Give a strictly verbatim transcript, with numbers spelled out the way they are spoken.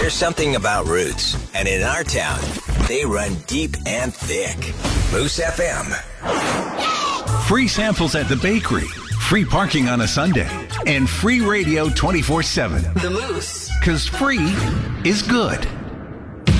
There's something about roots, and in our town, they run deep and thick. Moose F M. Free samples at the bakery, free parking on a Sunday, and free radio twenty-four seven. The Moose. Because free is good.